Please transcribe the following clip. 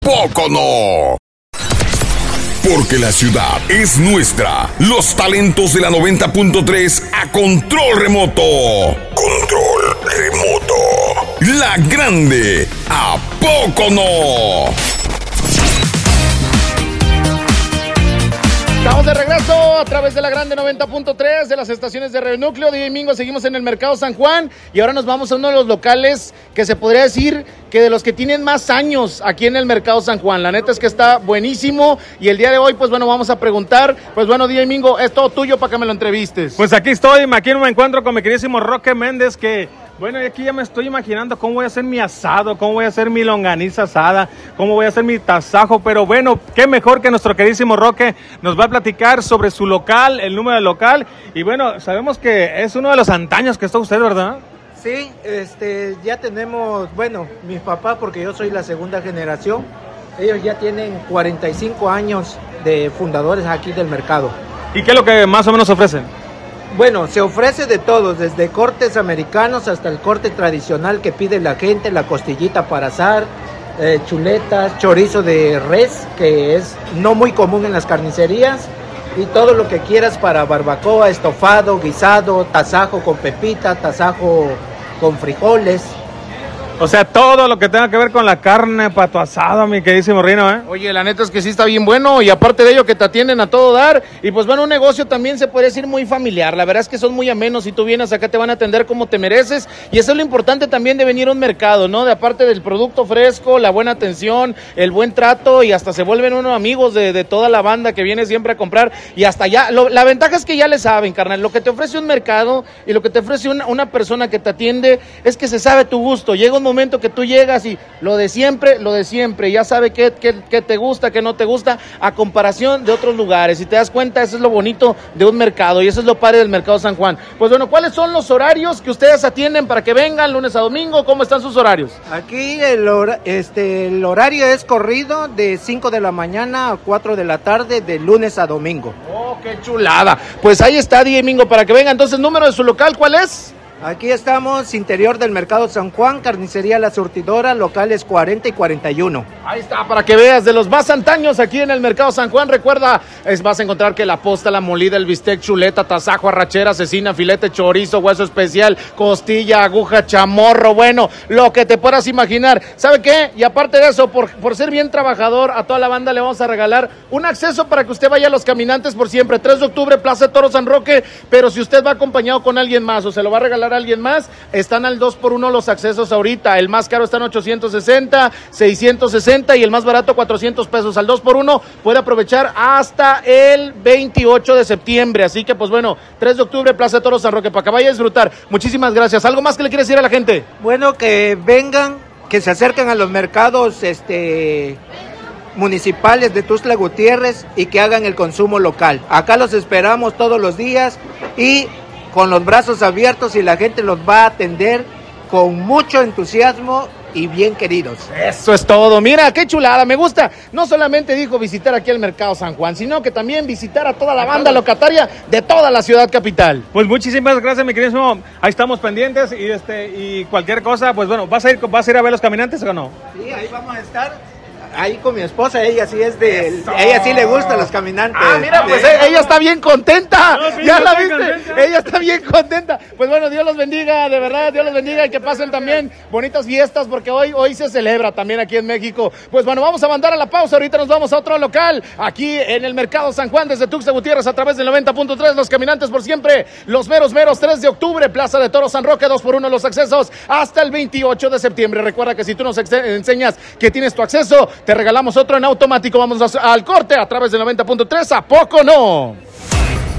poco no? Porque la ciudad es nuestra. Los talentos de la 90.3 a control remoto. Control remoto. La grande, ¿a poco no? Estamos de regreso a través de la grande 90.3 de las estaciones de Radio Núcleo. DJ Mingo, seguimos en el Mercado San Juan y ahora nos vamos a uno de los locales que se podría decir que de los que tienen más años aquí en el Mercado San Juan. La neta es que está buenísimo y el día de hoy, pues bueno, vamos a preguntar. Pues bueno, DJ Mingo, es todo tuyo para que me lo entrevistes. Pues aquí estoy, aquí me encuentro con mi queridísimo Roque Méndez, que... Bueno, y aquí ya me estoy imaginando cómo voy a hacer mi asado, cómo voy a hacer mi longaniza asada, cómo voy a hacer mi tasajo, pero bueno, qué mejor que nuestro queridísimo Roque nos va a platicar sobre su local, el número del local, y bueno, sabemos que es uno de los antaños que está usted, ¿verdad? Sí, ya tenemos, bueno, mis papás, porque yo soy la segunda generación, ellos ya tienen 45 años de fundadores aquí del mercado. ¿Y qué es lo que más o menos ofrecen? Bueno, se ofrece de todo, desde cortes americanos hasta el corte tradicional que pide la gente, la costillita para asar, chuletas, chorizo de res, que es no muy común en las carnicerías, y todo lo que quieras para barbacoa, estofado, guisado, tasajo con pepita, tasajo con frijoles. O sea, todo lo que tenga que ver con la carne para tu asado, mi queridísimo Rino, ¿eh? Oye, la neta es que sí está bien bueno y aparte de ello que te atienden a todo dar y pues bueno, un negocio también se puede decir muy familiar. La verdad es que son muy amenos, si tú vienes acá te van a atender como te mereces y eso es lo importante también de venir a un mercado, ¿no? De aparte del producto fresco, la buena atención, el buen trato y hasta se vuelven unos amigos de toda la banda que viene siempre a comprar y hasta ya, la ventaja es que ya le saben, carnal, lo que te ofrece un mercado y lo que te ofrece una persona que te atiende es que se sabe tu gusto. Llega un momento que tú llegas y lo de siempre, ya sabe qué te gusta, qué no te gusta, a comparación de otros lugares. Si te das cuenta, eso es lo bonito de un mercado y eso es lo padre del Mercado San Juan. Pues bueno, ¿cuáles son los horarios que ustedes atienden para que vengan lunes a domingo? ¿Cómo están sus horarios? Aquí el horario es corrido de 5 de la mañana a 4 de la tarde, de lunes a domingo. ¡Oh, qué chulada! Pues ahí está, DJ Mingo, para que venga. Entonces, ¿número de su local cuál es? Aquí estamos, interior del Mercado San Juan, carnicería La Surtidora, locales 40 y 41. Ahí está, para que veas, de los más antaños aquí en el Mercado San Juan. Recuerda, vas a encontrar que la posta, la molida, el bistec, chuleta, tasajo, arrachera, cecina, filete, chorizo, hueso especial, costilla, aguja, chamorro, bueno, lo que te puedas imaginar. ¿Sabe qué? Y aparte de eso, por ser bien trabajador, a toda la banda le vamos a regalar un acceso para que usted vaya a los caminantes por siempre. 3 de octubre, Plaza de Toros San Roque, pero si usted va acompañado con alguien más o se lo va a regalar a alguien más, están al 2x1 los accesos ahorita. El más caro está en 860, 660 y el más barato 400 pesos. Al 2x1 puede aprovechar hasta el 28 de septiembre. Así que pues bueno, 3 de octubre, Plaza de Toros San Roque, para que vaya a disfrutar. Muchísimas gracias. ¿Algo más que le quieres decir a la gente? Bueno, que vengan, que se acerquen a los mercados municipales de Tuxtla Gutiérrez y que hagan el consumo local. Acá los esperamos todos los días y con los brazos abiertos y la gente los va a atender con mucho entusiasmo y bien queridos. Eso es todo. Mira, qué chulada, me gusta. No solamente dijo visitar aquí el Mercado San Juan, sino que también visitar a toda la banda locataria de toda la ciudad capital. Pues muchísimas gracias, mi queridísimo. Ahí estamos pendientes y cualquier cosa, pues bueno, ¿vas a ir a ver los caminantes o no? Sí, ahí vamos a estar. Ahí con mi esposa, ella sí ella sí le gustan los caminantes. Ah, mira, pues ella está bien contenta. No, sí, ¿ya la viste? Contenta. Ella está bien contenta. Pues bueno, Dios los bendiga, de verdad, Dios los bendiga y que pasen también bonitas fiestas porque hoy se celebra también aquí en México. Pues bueno, vamos a mandar a la pausa, ahorita nos vamos a otro local, aquí en el Mercado San Juan desde Tuxtla Gutiérrez a través del 90.3, los caminantes por siempre, los meros 3 de octubre, Plaza de Toros San Roque, 2x1 los accesos hasta el 28 de septiembre. Recuerda que si tú nos enseñas que tienes tu acceso, te regalamos otro en automático. Vamos al corte a través del 90.3. ¿A poco no?